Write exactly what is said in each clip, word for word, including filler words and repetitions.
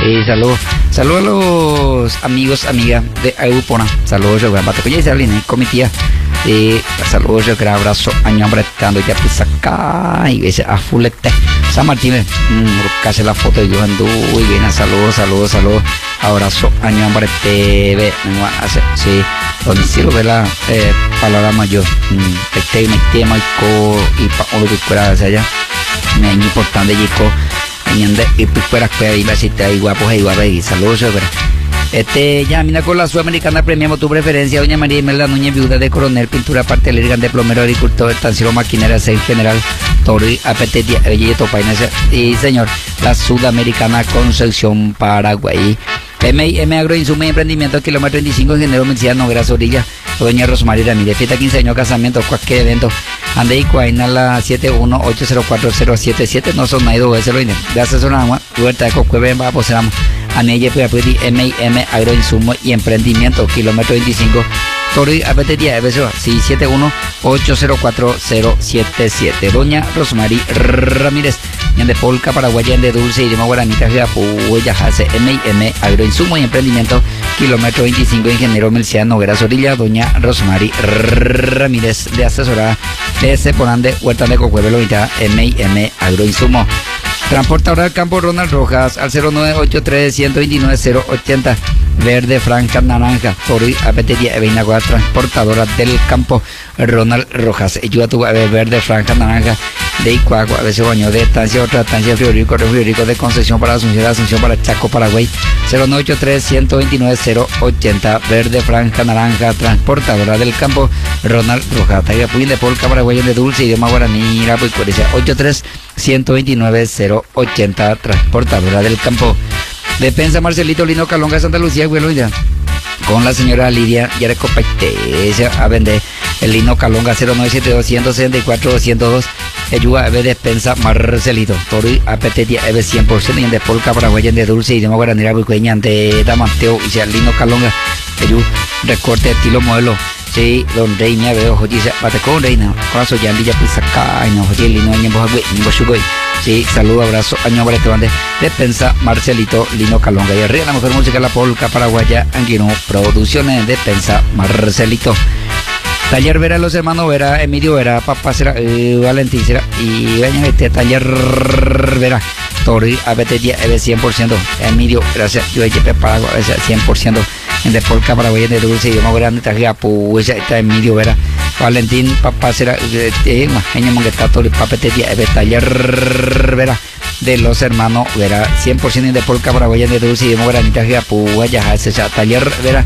Eh, saludos, saludos a los amigos, amigas de Aupona. Saludos, yo bate con ella, Lina, comitía. Eh, saludos, yo creo, abrazo, año apretando ya pues acá y ese a fulete. San Martín, casi la foto de yo ando y viene, saludos, saludos, saludos, abrazo, año apreté, ve, sí, donde sí lo ve la eh, palabra mayor, este me tema y co y pa lo que fuera hacia allá, me es importante y co. Y pues fuera que iba a decirte ahí guapos y guapas y saludos, ¿verdad? Este, ya, mira, con la Sudamericana premiamos tu preferencia, doña María Imelda Núñez, viuda de coronel, pintura pastelera, de plomero, agricultor, estanciero, maquinera, seis general, Tori, apetetia, y topaina, y señor, la Sudamericana Concepción, Paraguay. M I M Agroinsumo y Emprendimiento, kilómetro veinticinco, ingeniero Mencía, Nogueras Orilla, doña Rosmarie Ramírez, fiesta quince años, casamiento, cualquier evento, ande y cuaina la siete uno ocho cero cuatro cero siete siete, no son naido, ese lo viene, de asesoramos, libertad de Cocueve, va a poseamos, Anelle, Puyapuiti, M I M Agroinsumo y Emprendimiento, kilómetro veinticinco, Tori, apetería, beso, sí, siete uno ocho cero cuatro cero siete siete, doña Rosmarie Ramírez, de Polca, Paraguay, de Dulce, idioma guaranita, Huella, Jase, M I M Agroinsumo y Emprendimiento, kilómetro veinticinco, ingeniero Melciano Nogueras Orilla, doña Rosmarie Ramírez, de asesorada de Seporán Huerta de Cocueve, M I M Agroinsumo. Transportadora del campo Ronald Rojas al cero nueve ocho tres uno dos nueve cero ochenta, verde, franja, naranja, Tori, apetería, Eveinaguar, transportadora del campo Ronald Rojas, ayuda tu verde, franja, naranja, de Icuagua, a veces baño de estancia, otra estancia, frigorífico, refrigerífico de Concepción para Asunción, Asunción para Chaco, Paraguay, cero nueve ocho tres uno dos nueve cero ochenta, verde, franja, naranja, transportadora del campo Ronald Rojas, Taiga Puyin de Polca, Paraguay, de Dulce, idioma guaraní, pues ocho tres uno dos nueve cero ochenta, transportadora del campo. Defensa Marcelito Lino Calonga, Santa Lucía, vuelo ya con la señora Lidia Yareco Paitesa a vender el Lino Calonga cero nueve siete dos uno seis cuatro dos cero dos, Ayuda Eve Despensa Marcelito, Tori Apetetia Eve cien por ciento y en de Polca, Paraguay, de Dulce, idioma guaranera, buicueña, de Damanteo y sea Lino Calonga, Ayuda recorte estilo modelo. Sí, don Rey me veo joyiza, bate con Reina, con su yandilla pues acá, y no joyi, lino, ñembo, güey, ñembo, shugoy. Sí, saludo, abrazo, año, barete, bande, Despensa, Marcelito, Lino Calonga, y arriba la mejor música, la polca paraguaya, Anguino, producciones, Despensa, Marcelito. Taller Vera, los hermanos Vera, Emilio Vera, Papá Cera, eh, Valentín Cera, y vayan este Taller Vera, Tori, apetería, Eve cien por ciento, Emilio, gracias, yo he preparado, cien por ciento. En de Polca, Paraguay, de Dulce, idioma grande, tajía, pues está Emilio Vera, Valentín, Papá Cera, eh, Eña Monguetato, Papetería, Eve Taller Vera, de los hermanos Vera, cien por ciento de Polca, Paraguay, de Dulce, idioma grande, tajía, pues ya, Taller Vera,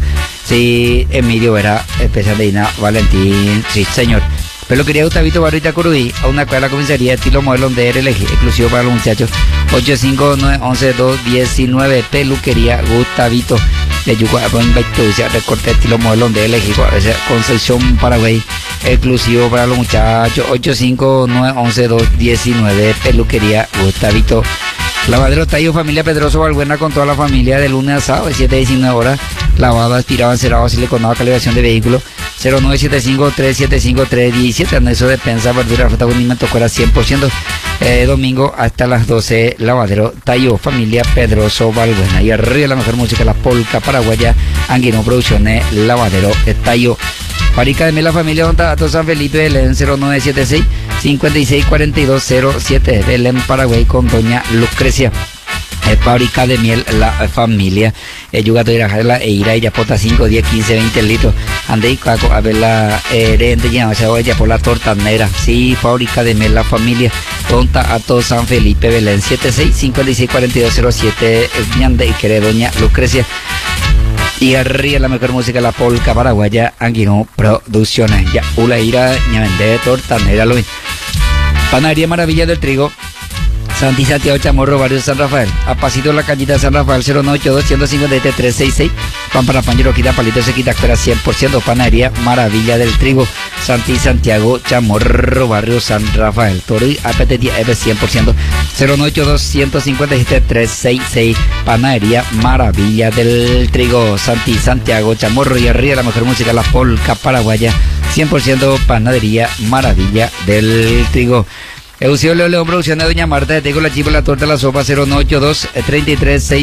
sí, Emilio Vera, especialina, Valentín, sí, señor. Peluquería Gustavito Barrita Curudí, a una cuadra de la comisaría, estilo modelo de R L G, exclusivo para los muchachos, ocho cinco nueve once dos diecinueve, Peluquería Gustavito de Yucuapón, recorte estilo modelo de L G, Concepción, Paraguay, exclusivo para los muchachos, ocho cinco nueve once dos diecinueve, Peluquería Gustavito. Lavadero Tallo, familia Pedroso Valbuena, con toda la familia, de lunes a sábado, de siete a diecinueve horas, lavado, aspirado, encerado, siliconado, calibración de vehículos, cero nueve siete cinco tres siete cinco tres uno siete, anexo de despensa, verdura, fruta, condimento, fuera cien por ciento, eh, domingo hasta las doce, Lavadero Tallo, familia Pedroso Valbuena, y arriba la mejor música, la polca paraguaya, Anguino Producciones, Lavadero Tallo. Fábrica de miel, la familia Don Tato, San Felipe, Belén, cero nueve siete seis cinco seis cuatro dos cero siete, Belén, Paraguay, con doña Lucrecia. Eh, fábrica de miel, la familia eh, Yugato Irajala e Ira y Yapota cinco, diez, quince, veinte litros. Ande y caco a ver la herente ya ella por la tortanera. Sí, fábrica de miel, la familia Don Tato, San Felipe, Belén, siete seis cinco seis cuatro dos cero siete, Ñande y quere doña Lucrecia. Y arriba la mejor música, la polca paraguaya, Anguino Producciones. Ya, Ula Ira, Ñavende, Tortanera, lo Panadería Maravilla del Trigo, Santi Santiago Chamorro, barrio San Rafael. A pasito de la cañita San Rafael, cero nueve ocho dos uno cinco tres seis seis. Pan para pan, quita palito, se quita fuera cien por ciento. Panadería Maravilla del Trigo, Santi Santiago Chamorro, barrio San Rafael. Tori, apetería, F cien por ciento. cero nueve ocho dos uno cinco siete tres seis seis. Panadería Maravilla del Trigo, Santi Santiago Chamorro. Y arriba la mejor música, la polca paraguaya, cien por ciento Panadería Maravilla del Trigo. Eusebio Leo León, producción de doña Marta, de Tego, la chiva, la torta, la sopa, cero nueve ocho dos tres tres seis